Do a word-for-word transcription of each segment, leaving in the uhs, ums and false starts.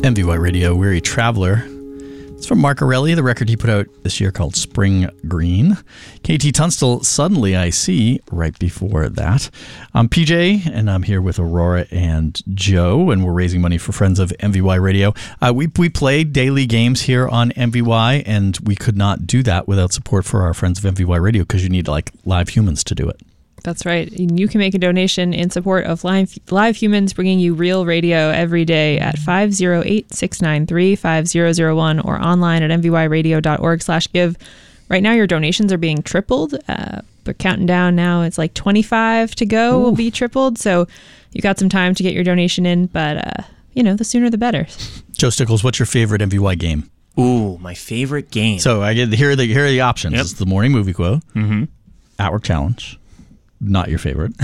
M V Y Radio, Weary Traveler. It's from Mark Aureli, the record he put out this year called Spring Green. K T Tunstall, Suddenly I See, right before that. I'm P J, and I'm here with Aurora and Joe, and we're raising money for Friends of M V Y Radio. Uh, we, we play daily games here on M V Y, and we could not do that without support for our Friends of M V Y Radio, because you need like live humans to do it. That's right. You can make a donation in support of live, live humans bringing you real radio every day at five oh eight, six nine three, five oh oh one or online at m v y radio dot org slash give. Right now, your donations are being tripled. Uh, they're counting down now. It's like twenty-five to go. Ooh. Will be tripled. So you got some time to get your donation in, but uh, you know, the sooner the better. Joe Stickles, what's your favorite M V Y game? Ooh, my favorite game. So I get here are the here are the options. Yep. It's the morning movie quote, mm-hmm. Outwork Challenge. Not your favorite.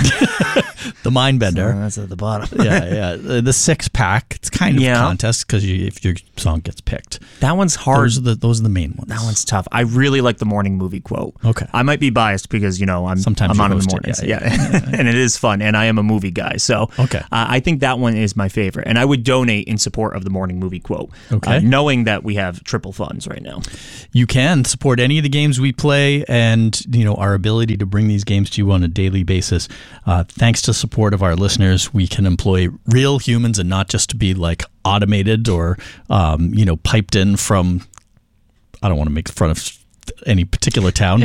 The Mind Bender. So that's at the bottom. yeah, yeah. The Six Pack. It's kind of yeah. a contest because you, if your song gets picked. That one's hard. Those are the those are the main ones. That one's tough. I really like the morning movie quote. Okay. I might be biased because you know I'm Sometimes I'm on in the it, mornings. yeah, Yeah, yeah, yeah. And it is fun, and I am a movie guy, so okay. Uh, I think that one is my favorite, and I would donate in support of the morning movie quote. Okay. Uh, knowing that we have triple funds right now. You can support any of the games we play, and you know our ability to bring these games to you on a daily basis. Uh, thanks to support of our listeners, we can employ real humans and not just to be like automated or um, you know piped in from. I don't want to make fun of any particular town.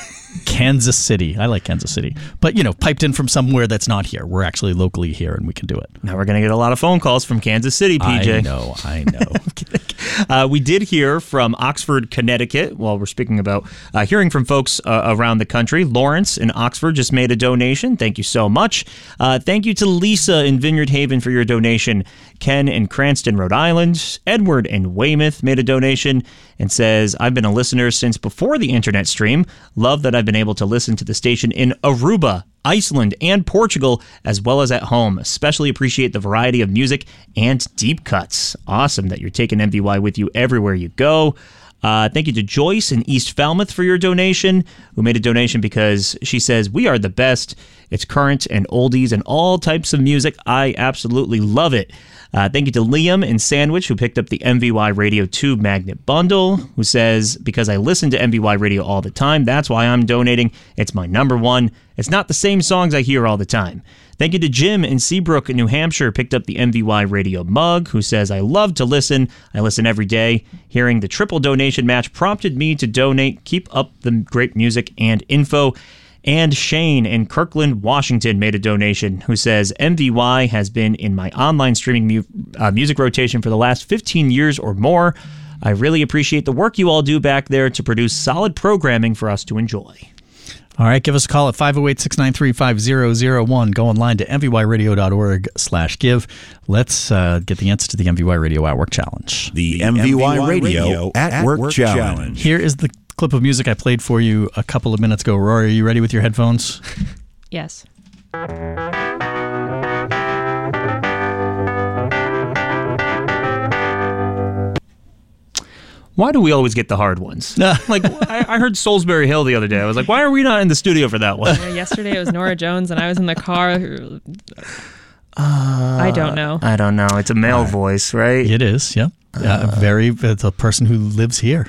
Kansas City. I like Kansas City. But, you know, piped in from somewhere that's not here. We're actually locally here and we can do it. Now we're going to get a lot of phone calls from Kansas City, P J. I know, I know. uh, we did hear from Oxford, Connecticut, while we're speaking about uh, hearing from folks uh, around the country. Lawrence in Oxford just made a donation. Thank you so much. Uh, thank you to Lisa in Vineyard Haven for your donation. Ken in Cranston, Rhode Island. Edward in Weymouth made a donation and says, I've been a listener since before the internet stream. Love that I've been able to listen to the station in Aruba, Iceland, and Portugal, as well as at home. Especially appreciate the variety of music and deep cuts. Awesome that you're taking M V Y with you everywhere you go. Uh, thank you to Joyce in East Falmouth for your donation, who made a donation because she says, we are the best. It's current and oldies and all types of music. I absolutely love it. Uh, thank you to Liam in Sandwich, who picked up the M V Y Radio two Magnet Bundle, who says, because I listen to M V Y Radio all the time, that's why I'm donating. It's my number one. It's not the same songs I hear all the time. Thank you to Jim in Seabrook, New Hampshire, picked up the M V Y Radio mug, who says, I love to listen. I listen every day. Hearing the triple donation match prompted me to donate. Keep up the great music and info. And Shane in Kirkland, Washington made a donation who says, M V Y has been in my online streaming mu- uh, music rotation for the last fifteen years or more. I really appreciate the work you all do back there to produce solid programming for us to enjoy. All right, give us a call at five oh eight, six nine three, five oh oh one. Go online to m v y radio dot org slash give. Let's uh, get the answer to the M V Y Radio At Work Challenge. The, the M V Y, M V Y Radio, Radio At, At Work, Work Challenge. Challenge. Here is the clip of music I played for you a couple of minutes ago. Rory, are you ready with your headphones? Yes. Why do we always get the hard ones? Like, I, I heard Salisbury Hill the other day. I was like, why are we not in the studio for that one? Yeah, yesterday it was Nora Jones, and I was in the car. Uh, I don't know. I don't know. It's a male uh, voice, right? It is, yeah. Uh, uh, very, it's a person who lives here.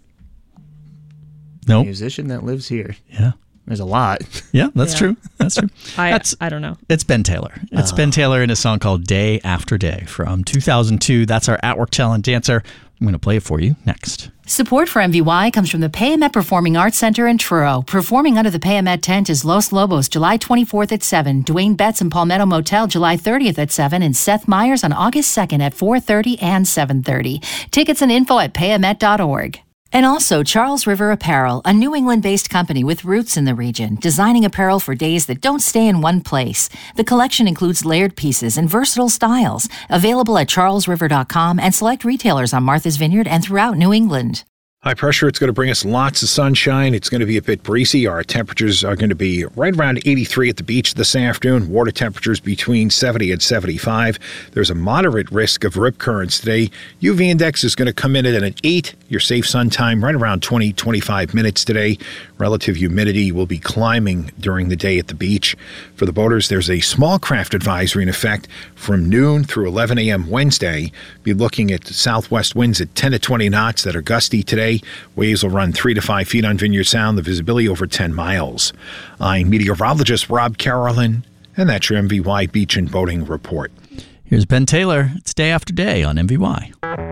No. Nope. Musician that lives here. Yeah. There's a lot. Yeah, that's yeah. true. That's true. I that's, I don't know. It's Ben Taylor. It's oh. Ben Taylor in a song called Day After Day from two thousand two. That's our At Work Challenge answer. I'm going to play it for you next. Support for M V Y comes from the Payamet Performing Arts Center in Truro. Performing under the Payamet tent is Los Lobos, July twenty-fourth at seven, Dwayne Betts and Palmetto Motel, July thirtieth at seven, and Seth Meyers on August second at four thirty and seven thirty. Tickets and info at payamet dot org. And also Charles River Apparel, a New England-based company with roots in the region, designing apparel for days that don't stay in one place. The collection includes layered pieces and versatile styles, available at charles river dot com and select retailers on Martha's Vineyard and throughout New England. High pressure, it's going to bring us lots of sunshine. It's going to be a bit breezy. Our temperatures are going to be right around eighty-three at the beach this afternoon. Water temperatures between seventy and seventy-five. There's a moderate risk of rip currents today. U V index is going to come in at an eight. Your safe sun time right around twenty, twenty-five minutes today. Relative humidity will be climbing during the day at the beach. For the boaters, there's a small craft advisory in effect from noon through eleven a.m. Wednesday. Be looking at southwest winds at ten to twenty knots that are gusty today. Waves will run three to five feet on Vineyard Sound. The visibility over ten miles. I'm meteorologist Rob Carolyn, and that's your M V Y Beach and Boating Report. Here's Ben Taylor. It's day after day on M V Y.